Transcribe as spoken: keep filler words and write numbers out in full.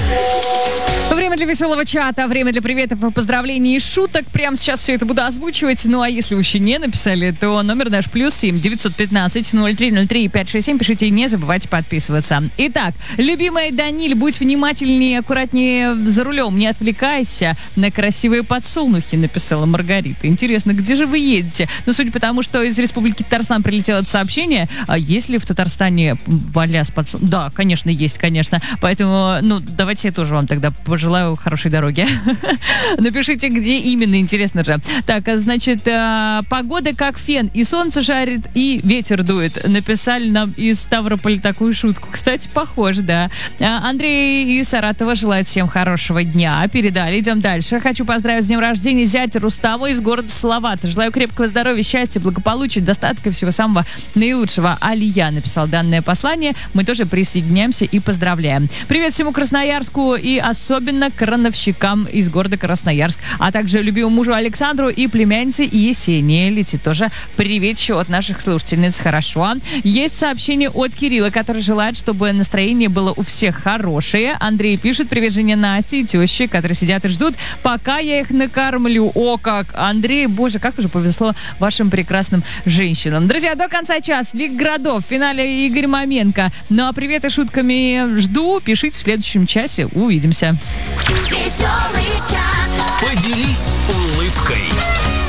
Время для веселого чата, время для приветов и поздравлений и шуток. Прямо сейчас все это буду озвучивать. Ну, а если вы еще не написали, то номер наш плюс семь девятьсот пятнадцать ноль три ноль три пять шесть семь. Пишите и не забывайте подписываться. Итак, любимая Даниль, будь внимательнее, аккуратнее за рулем, не отвлекайся на красивые подсолнухи, написала Маргарита. Интересно, где же вы едете? Ну, судя по тому, что из Республики Татарстан прилетело это сообщение, а есть ли в Татарстане поля с подсолнухами? Да, конечно, есть, конечно. Поэтому, ну, давайте я тоже вам тогда пожелаю хорошей дороги. Напишите, где именно, интересно же. Так, значит, э, погода как фен, и солнце жарит, и ветер дует. Написали нам из Ставрополя такую шутку. Кстати, похож, да. А, Андрей из Саратова желает всем хорошего дня. Передали, идем дальше. Хочу поздравить с днем рождения зятя Рустама из города Салавата. Желаю крепкого здоровья, счастья, благополучия, достатка, всего самого наилучшего. Алия написал данное послание. Мы тоже присоединяемся и поздравляем. Привет всему Красноярску и особенно крановщикам из города Красноярск, а также любимому мужу Александру и племяннице Есении. Летит тоже привет еще от наших слушательниц. Хорошо. Есть сообщение от Кирилла, который желает, чтобы настроение было у всех хорошее. Андрей пишет: привет жене Насте и теще, которые сидят и ждут, пока я их накормлю. О, как! Андрей, боже, как уже повезло вашим прекрасным женщинам. Друзья, до конца час Лига городов, в финале Игорь Маменко. Ну а приветы шутками жду. Пишите в следующем часе. Увидимся. Веселый чат. Поделись улыбкой.